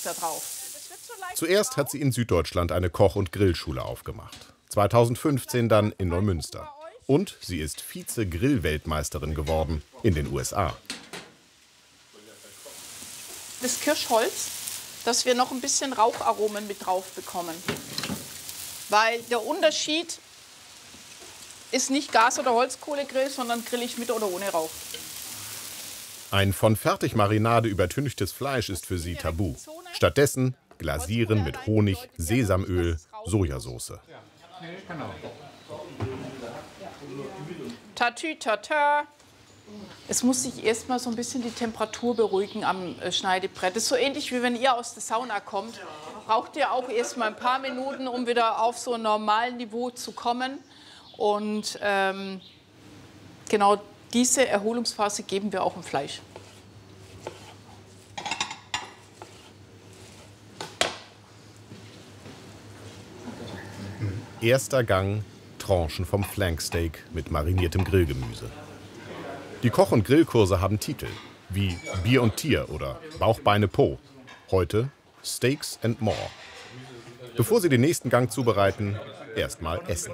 da drauf. Zuerst hat sie in Süddeutschland eine Koch- und Grillschule aufgemacht. 2015 dann in Neumünster. Und sie ist Vize-Grill-Weltmeisterin geworden in den USA. Das Kirschholz, dass wir noch ein bisschen Raucharomen mit drauf bekommen. Weil der Unterschied ist nicht Gas- oder Holzkohlegrill, sondern grill ich mit oder ohne Rauch. Ein von Fertigmarinade übertünchtes Fleisch ist für sie tabu. Stattdessen glasieren mit Honig, Sesamöl, Sojasauce. Tatütata. Es muss sich erstmal so ein bisschen die Temperatur beruhigen am Schneidebrett. Das ist so ähnlich wie wenn ihr aus der Sauna kommt. Braucht ihr auch erstmal ein paar Minuten, um wieder auf so ein normales Niveau zu kommen. Und genau diese Erholungsphase geben wir auch im Fleisch. Erster Gang, Tranchen vom Flanksteak mit mariniertem Grillgemüse. Die Koch- und Grillkurse haben Titel wie Bier und Tier oder Bauchbeine Po. Heute Steaks and More. Bevor Sie den nächsten Gang zubereiten, erstmal essen.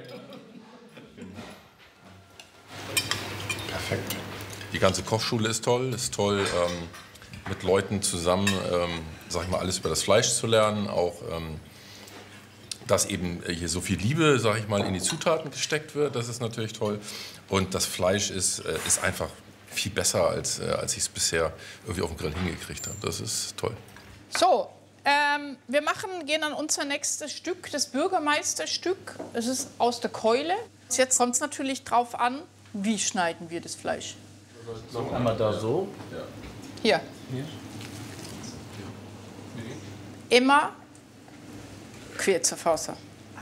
Perfekt. Die ganze Kochschule ist toll. Mit Leuten zusammen, sag ich mal, alles über das Fleisch zu lernen. Auch, dass eben hier so viel Liebe, sag ich mal, in die Zutaten gesteckt wird. Das ist natürlich toll. Und das Fleisch ist einfach viel besser, als ich es bisher irgendwie auf dem Grill hingekriegt habe. Das ist toll. So, wir gehen an unser nächstes Stück, das Bürgermeisterstück. Es ist aus der Keule. Jetzt kommt es natürlich drauf an, wie schneiden wir das Fleisch. Einmal da so. Hier. Immer quer zur Faser.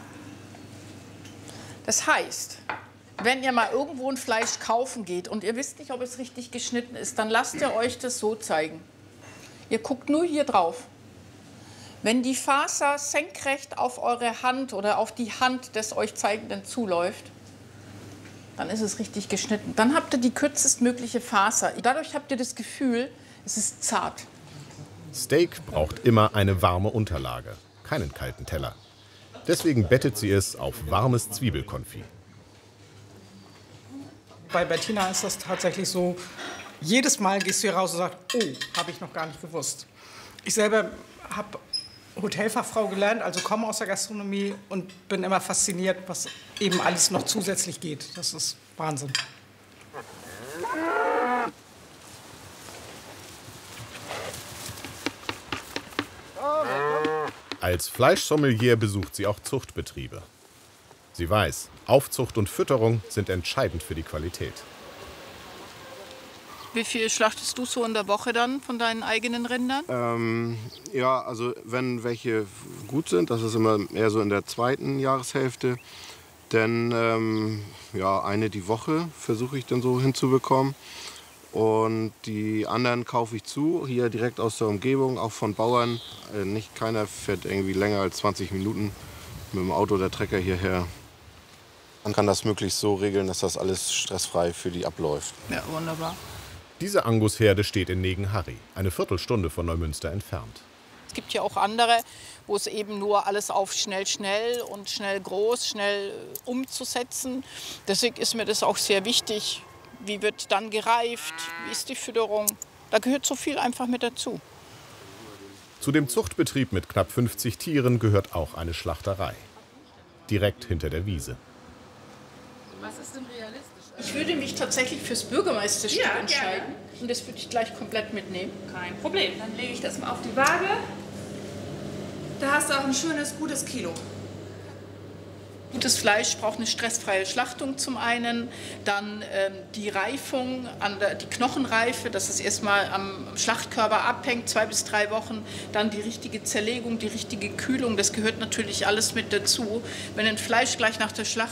Das heißt, wenn ihr mal irgendwo ein Fleisch kaufen geht und ihr wisst nicht, ob es richtig geschnitten ist, dann lasst ihr euch das so zeigen. Ihr guckt nur hier drauf. Wenn die Faser senkrecht auf eure Hand oder auf die Hand des euch Zeigenden zuläuft, dann ist es richtig geschnitten. Dann habt ihr die kürzestmögliche Faser. Dadurch habt ihr das Gefühl, es ist zart. Steak braucht immer eine warme Unterlage, keinen kalten Teller. Deswegen bettet sie es auf warmes Zwiebelkonfit. Bei Bettina ist das tatsächlich so, jedes Mal gehst du hier raus und sagst, oh, habe ich noch gar nicht gewusst. Ich selber habe Hotelfachfrau gelernt, also komme aus der Gastronomie und bin immer fasziniert, was eben alles noch zusätzlich geht. Das ist Wahnsinn. Als Fleischsommelier besucht sie auch Zuchtbetriebe. Sie weiß, Aufzucht und Fütterung sind entscheidend für die Qualität. Wie viel schlachtest du so in der Woche dann von deinen eigenen Rindern? Ja, also wenn welche gut sind, das ist immer eher so in der zweiten Jahreshälfte, denn ja, eine die Woche versuche ich dann so hinzubekommen. Und die anderen kaufe ich zu, hier direkt aus der Umgebung, auch von Bauern. Nicht keiner fährt irgendwie länger als 20 Minuten mit dem Auto oder Trecker hierher. Man kann das möglichst so regeln, dass das alles stressfrei für die abläuft. Ja, wunderbar. Diese Angusherde steht in Negenharry, eine Viertelstunde von Neumünster entfernt. Es gibt ja auch andere, wo es eben nur alles auf schnell und schnell groß, schnell umzusetzen. Deswegen ist mir das auch sehr wichtig. Wie wird dann gereift? Wie ist die Fütterung? Da gehört so viel einfach mit dazu. Zu dem Zuchtbetrieb mit knapp 50 Tieren gehört auch eine Schlachterei. Direkt hinter der Wiese. Was ist denn realistisch? Ich würde mich tatsächlich fürs Bürgermeisterstück entscheiden. Und das würde ich gleich komplett mitnehmen. Kein Problem. Dann lege ich das mal auf die Waage. Da hast du auch ein schönes, gutes Kilo. Gutes Fleisch braucht eine stressfreie Schlachtung zum einen, dann die Reifung, die Knochenreife, dass es erstmal am Schlachtkörper abhängt, 2 bis 3 Wochen, dann die richtige Zerlegung, die richtige Kühlung, das gehört natürlich alles mit dazu. Wenn ein Fleisch gleich nach der Schlacht